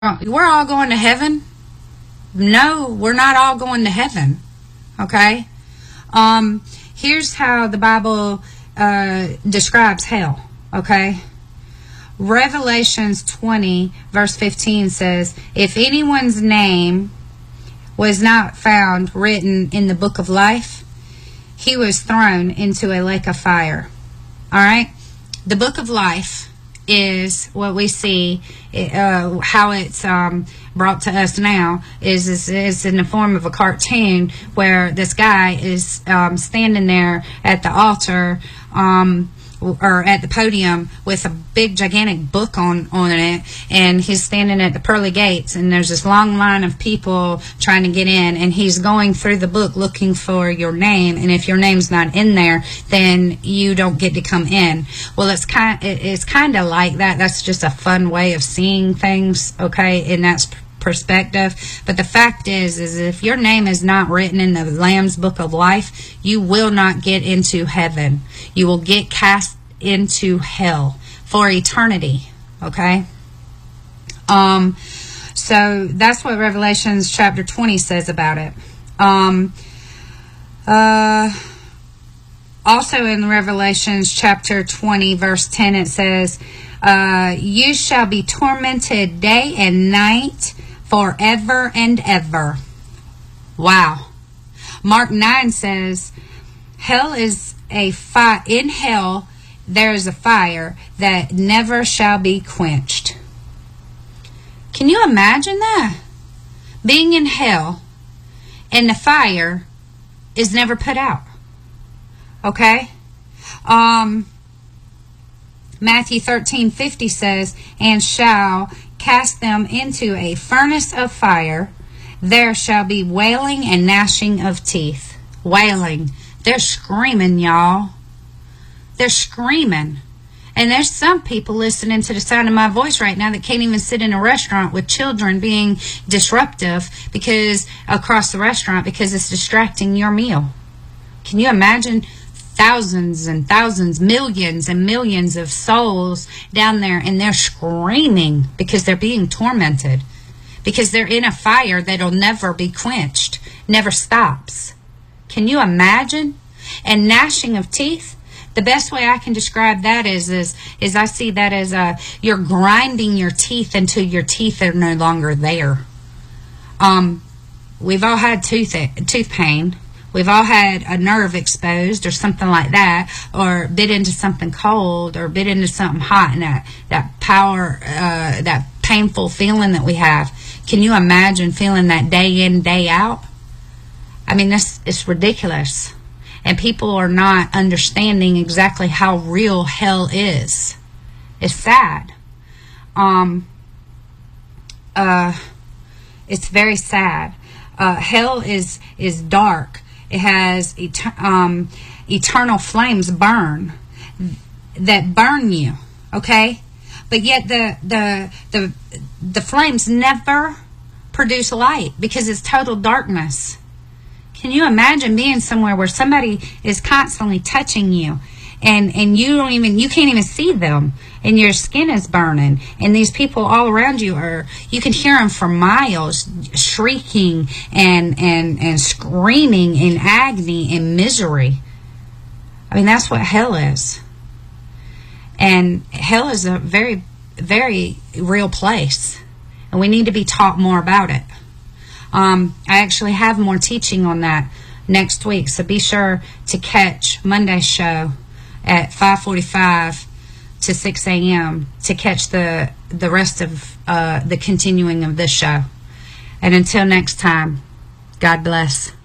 we're all going to heaven? No, we're not all going to heaven. Okay? Here's how the Bible describes hell. Okay? Revelations 20 verse 15 says, if anyone's name was not found written in the book of life, he was thrown into a lake of fire. Alright? The book of life is what we see, how it's brought to us now is in the form of a cartoon where this guy is standing there at the altar or at the podium with a big gigantic book on it, and he's standing at the pearly gates, and there's this long line of people trying to get in, and he's going through the book looking for your name, and if your name's not in there, then you don't get to come in. Well, it's kind of like that. That's just a fun way of seeing things, okay, in that perspective. But the fact is if your name is not written in the Lamb's book of life, you will not get into heaven. You will get cast into hell for eternity. Okay? So that's what Revelations chapter 20 says about it. Also in Revelations chapter 20 verse 10 it says, you shall be tormented day and night forever and ever. Wow. Mark 9 says, hell is a fire. In hell there is a fire that never shall be quenched. Can you imagine that? Being in hell and the fire is never put out. Okay? Matthew 13:50 says, and shall cast them into a furnace of fire. There shall be wailing and gnashing of teeth. Wailing. They're screaming, y'all. They're screaming. And there's some people listening to the sound of my voice right now that can't even sit in a restaurant with children being disruptive because across the restaurant because it's distracting your meal. Can you imagine thousands and thousands, millions and millions of souls down there, and they're screaming because they're being tormented, because they're in a fire that'll never be quenched, never stops. Can you imagine? And gnashing of teeth, the best way I can describe that is I see that as you're grinding your teeth until your teeth are no longer there. We've all had tooth pain. We've all had a nerve exposed or something like that, or bit into something cold or bit into something hot, and that painful feeling that we have. Can you imagine feeling that day in, day out? I mean, it's ridiculous. And people are not understanding exactly how real hell is. It's sad. It's very sad. Hell is dark. It has eternal flames that burn you, okay? But yet the flames never produce light because it's total darkness. Can you imagine being somewhere where somebody is constantly touching you and you can't even see them, and your skin is burning, and these people all around you you can hear them for miles shrieking and screaming in agony and misery. I mean, that's what hell is. And hell is a very, very real place, and we need to be taught more about it. I actually have more teaching on that next week, so be sure to catch Monday's show at 5:45 to 6 a.m. to catch the rest of the continuing of this show. And until next time, God bless.